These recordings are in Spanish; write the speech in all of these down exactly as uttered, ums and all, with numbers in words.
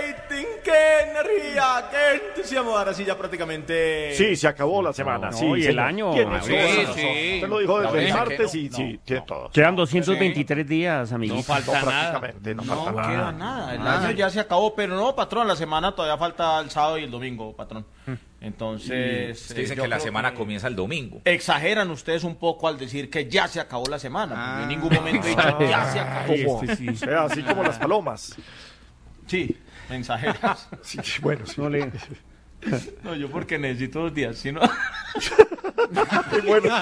rating, qué energía, qué entusiasmo. Ahora sí ya prácticamente... Sí, se acabó la semana, no, sí. y el señor. año. Tiene Sí, toda la sí. razón. Usted lo dijo desde No, el deja martes que y no, sí, no, tiene no. todo. Quedan doscientos veintitrés días, amiguitos. No falta No, nada. prácticamente, no, No falta nada. queda nada, el Nada. año ya se acabó, pero no, patrón, la semana todavía falta el sábado y el domingo, patrón. Entonces... Usted dice eh, yo que la creo semana que comienza el domingo. Exageran ustedes un poco al decir que ya se acabó la semana, porque Ah. en ningún momento he dicho ya se acabó. Como, Este sí. o sea, así como las palomas. Sí, me exageras. Sí, bueno, sí. No le- No, yo porque necesito dos días, si no... Bueno,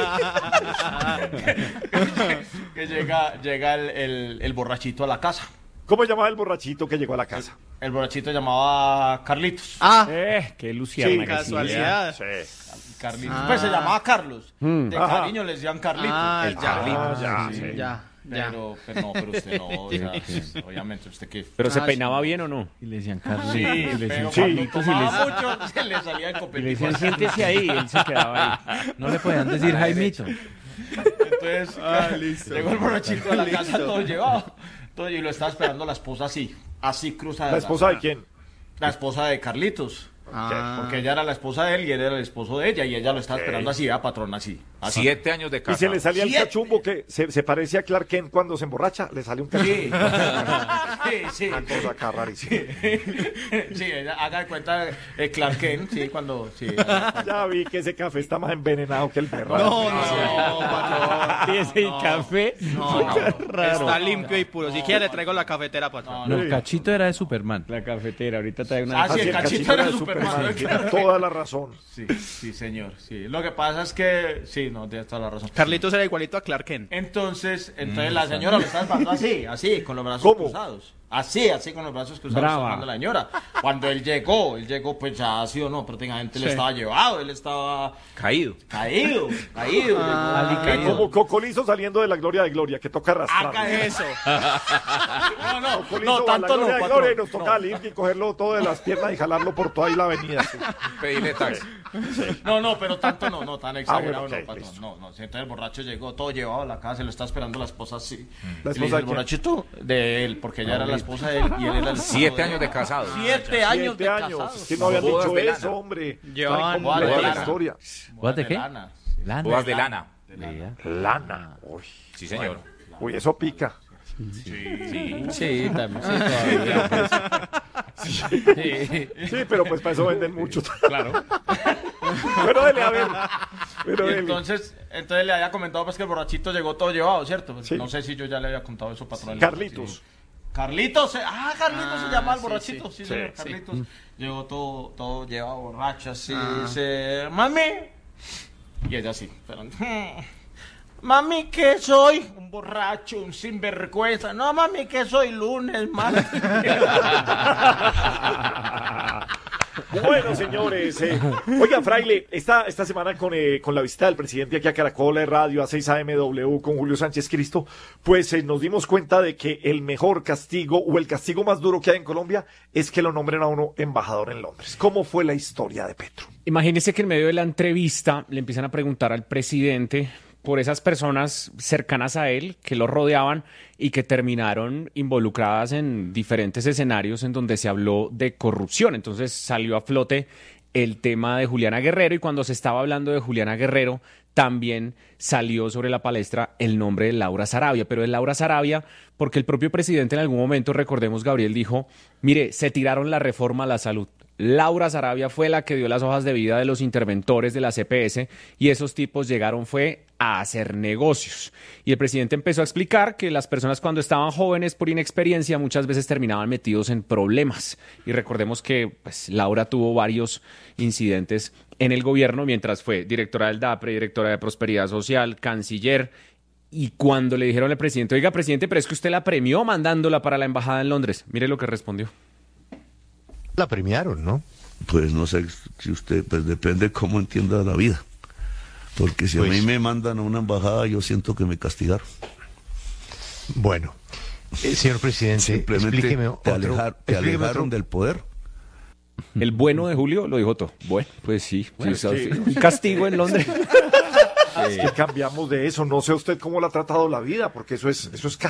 que llega, llega el, el, el borrachito a la casa. ¿cómo llamaba el borrachito que llegó a la casa? El borrachito llamaba Carlitos. Ah, Eh, qué luciana. Sí, casualidad. Sí. Carlitos. Ah. Pues se llamaba Carlos. Mm. De Ajá. cariño le decían Carlitos. Ah, El ya. Carlitos. Ah, ya, sí, sí. ya, ya. Pero, pero no, pero usted no. O sea, obviamente, usted que. ¿Pero se Ah, peinaba sí. bien o no? Y le decían Carlos. Sí, y le pero decían, sí. cuando tomaba mucho se le salía el Y le copetico. decían, siéntese ahí, él se quedaba ahí. no le podían decir Jaimito. Entonces, Ah, listo. llegó el borrachito a la casa Listo. todo llevado. Todo, y lo estaba esperando la esposa así, así cruzada. ¿La esposa de quién? La esposa de Carlitos. Ah. Porque ella era la esposa de él y él era el esposo de ella y ella lo estaba esperando así, a patrón, así. así. Siete años de Y casa. se le salía el Siete. cachumbo que se, se parece a Clark Kent cuando se emborracha, le sale un cachumbo. Sí, sí, sí. Una cosa acá rarísima. Sí, ella haga de cuenta eh, Clark Kent, sí, cuando... Sí, haga de cuenta. Ya vi que ese café está más envenenado que el perro. No, no, no, patrón. Y ese café. No, no. Raro. Está limpio y puro. Si quiere, le traigo la cafetera, patrón. No, el cachito era de Superman. La cafetera, ahorita trae una. Ah, sí, el cachito era de Superman, sí, tiene claro. toda la razón. Sí, sí, señor, sí. Lo que pasa es que... Sí, no, tienes toda la razón. Carlitos era igualito a Clark Kent. Entonces, entonces la señora lo estaba esperando así, así, con los brazos ¿Cómo? cruzados. Así, así con los brazos cruzados Brava. esperando a la señora. Cuando él llegó, él llegó pues ya así o no, prácticamente él Sí. estaba llevado, él estaba Caído. caído, caído. Ah, llegó, caído. Como Cocolizo saliendo de la gloria de Gloria, que toca arrastrar. Acá Eso. No, no, Cocolizo no, va a la tanto no, gloria de patrón. Gloria y nos toca al ir y cogerlo todo de las piernas y jalarlo por toda ahí la avenida. sí. Pedirle taxi. No, no, pero tanto no, no, tan exagerado bueno, ok, no, patrón. listo. No, no, entonces el borracho llegó todo llevado a la casa, lo está esperando la esposa así. ¿La Y le esposa dice, de el quién? borrachito de él, porque ella era la esposa de él y él era el esposo Siete de años ella. de casado. Siete años de Siete años. casados. Es que no habían Bodas dicho de lana. eso, hombre. Llevaban Está bodas de incompleta la lana. historia. ¿Bodas de qué? lana. Lana. Bodas de lana. Leía. Lana. Uy, Sí, señor. uy, eso pica. Sí, también. Sí, todavía. Sí. Sí, pero pues para eso venden mucho. Claro. Pero dele, a ver. Pero Y dele. entonces, entonces le había comentado pues que el borrachito llegó todo llevado, ¿cierto? Pues, Sí. No sé si yo ya le había contado eso, patrón. Carlitos. Sí. Carlitos, eh, ah, Carlitos se Ah, llama el sí, borrachito, sí. sí, señor, Sí, Carlitos. Llegó todo, todo llevado borracho, así, Ah. dice, mami. Y ella así, pero, "Hmm, mami, ¿qué soy? Un borracho, un sinvergüenza. No, mami, ¿qué soy? Lunes, martes. Bueno, señores. Eh, oigan, Fraile, esta, esta semana con, eh, con la visita del presidente aquí a Caracol eh, Radio, a seis A M W, con Julio Sánchez Cristo, pues eh, nos dimos cuenta de que el mejor castigo o el castigo más duro que hay en Colombia es que lo nombren a uno embajador en Londres. ¿Cómo fue la historia de Petro? Imagínese que en medio de la entrevista le empiezan a preguntar al presidente por esas personas cercanas a él que lo rodeaban y que terminaron involucradas en diferentes escenarios en donde se habló de corrupción. Entonces salió a flote el tema de Juliana Guerrero y cuando se estaba hablando de Juliana Guerrero también salió sobre la palestra el nombre de Laura Sarabia, pero de Laura Sarabia porque el propio presidente en algún momento, recordemos, Gabriel dijo, mire, se tiraron la reforma a la salud. Laura Sarabia fue la que dio las hojas de vida de los interventores de la C P S y esos tipos llegaron fue a hacer negocios. Y el presidente empezó a explicar que las personas cuando estaban jóvenes por inexperiencia muchas veces terminaban metidos en problemas. Y recordemos que pues, Laura tuvo varios incidentes en el gobierno mientras fue directora del DAPRE, directora de Prosperidad Social, canciller. Y cuando le dijeron al presidente, oiga, presidente, pero es que usted la premió mandándola para la embajada en Londres. Mire lo que respondió. La premiaron, ¿no? Pues no sé si usted, pues depende cómo entienda la vida. Porque si Pues- a mí me mandan a una embajada, yo siento que me castigaron. Bueno, eh, señor presidente, Simplemente explíqueme te, otro- alejar- te explíqueme alejaron otro- del poder. El bueno de Julio lo dijo todo. Bueno, pues sí. Bueno, sí, es que- un castigo en Londres. Es que cambiamos de eso. No sé usted cómo le ha tratado la vida, porque eso es, eso es